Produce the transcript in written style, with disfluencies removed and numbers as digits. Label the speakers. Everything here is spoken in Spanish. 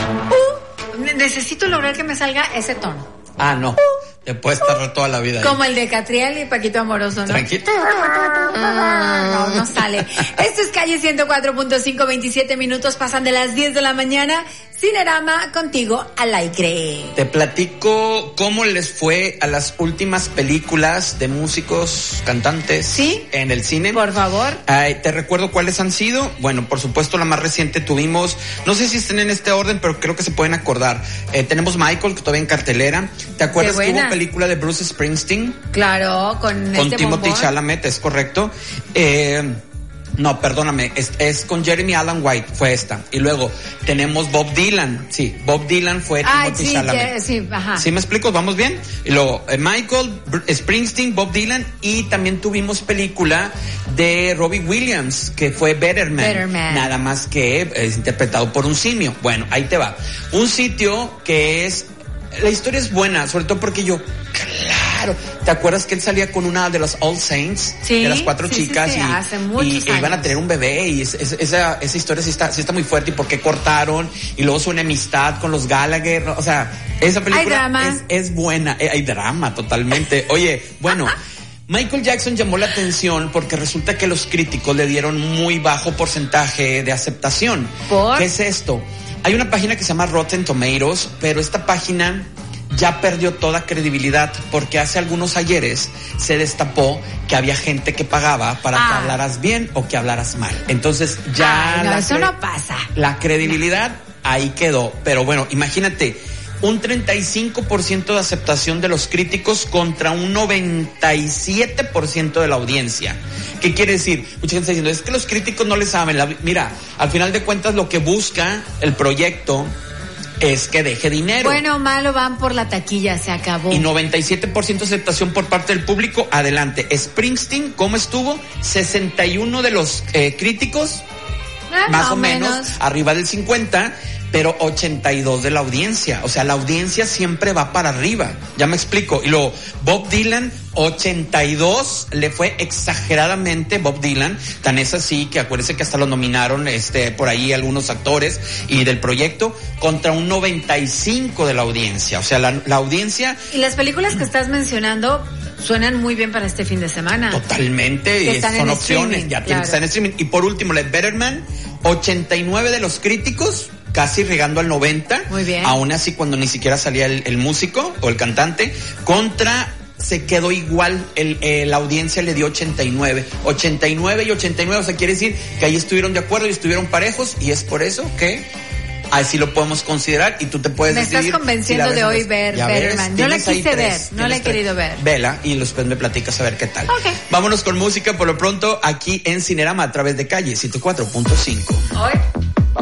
Speaker 1: Necesito lograr que me salga ese tono.
Speaker 2: Ah, no. Te puedes tardar toda la vida ahí.
Speaker 1: Como el de Catriel y Paquito Amoroso, ¿no?
Speaker 2: Tranquilo.
Speaker 1: No sale. Esto es Calle 104.5, 27 minutos, pasan de las 10 de la mañana. Cinerama, contigo al aire.
Speaker 2: Te platico cómo les fue a las últimas películas de músicos, cantantes.
Speaker 1: ¿Sí?
Speaker 2: En el cine.
Speaker 1: Por favor.
Speaker 2: Te recuerdo cuáles han sido. Bueno, por supuesto, la más reciente tuvimos, no sé si estén en este orden, pero creo que se pueden acordar. Tenemos Michael, que todavía en cartelera. ¿Te acuerdas que hubo película de Bruce Springsteen?
Speaker 1: Claro, con
Speaker 2: Timothy Chalamet, es correcto. No, perdóname, es con Jeremy Allen White, fue esta. Y luego tenemos Bob Dylan, sí, Bob Dylan fue Timothy Chalamet.
Speaker 1: Sí, ajá.
Speaker 2: ¿Sí me explico? ¿Vamos bien? Y luego Michael, Springsteen, Bob Dylan, y también tuvimos película de Robbie Williams, que fue Better Man. Nada más que es interpretado por un simio. Bueno, ahí te va. Un sitio que es... La historia es buena, sobre todo porque claro, ¿te acuerdas que él salía con una de las All Saints?
Speaker 1: Sí,
Speaker 2: de las 4 chicas
Speaker 1: sí, hace muchos
Speaker 2: y iban a tener un bebé y esa historia sí está muy fuerte y por qué cortaron y luego su enemistad con los Gallagher, ¿no? O sea, esa película es buena, hay drama totalmente. Oye, bueno, Michael Jackson llamó la atención porque resulta que los críticos le dieron muy bajo porcentaje de aceptación.
Speaker 1: ¿Por?
Speaker 2: ¿Qué es esto? Hay una página que se llama Rotten Tomatoes, pero esta página ya perdió toda credibilidad porque hace algunos ayeres se destapó que había gente que pagaba para que hablaras bien o que hablaras mal. Entonces ya...
Speaker 1: eso no pasa.
Speaker 2: La credibilidad ahí quedó. Pero bueno, imagínate, un 35% de aceptación de los críticos contra un 97% de la audiencia. ¿Qué quiere decir? Mucha gente está diciendo, es que los críticos no le saben. Mira, al final de cuentas lo que busca el proyecto es que deje dinero.
Speaker 1: Bueno o malo van por la taquilla, se acabó.
Speaker 2: Y 97% aceptación por parte del público, adelante. Springsteen, ¿cómo estuvo? 61 de los críticos, más o menos, arriba del 50%. Pero 82 de la audiencia. O sea, la audiencia siempre va para arriba. Ya me explico. Y luego, Bob Dylan, 82, le fue exageradamente Bob Dylan. Tan es así que acuérdense que hasta lo nominaron por ahí algunos actores y del proyecto, contra un 95 de la audiencia. O sea, la audiencia...
Speaker 1: Y las películas que estás mencionando suenan muy bien para este fin de semana.
Speaker 2: Totalmente. Son opciones. Ya tienen que estar en streaming. Y por último, la Better Man, 89 de los críticos, casi llegando al 90.
Speaker 1: Muy bien.
Speaker 2: Aún así, cuando ni siquiera salía el músico o el cantante, se quedó igual, la audiencia le dio 89 y 89, o sea, quiere decir que ahí estuvieron de acuerdo y estuvieron parejos, y es por eso que así lo podemos considerar y tú te puedes decidir.
Speaker 1: Me estás convenciendo de hoy ver Betterman. Yo la quise ver, no la he querido ver.
Speaker 2: Vela y después me platicas a ver qué tal.
Speaker 1: Okay.
Speaker 2: Vámonos con música por lo pronto aquí en Cinerama a través de Calle 104.5.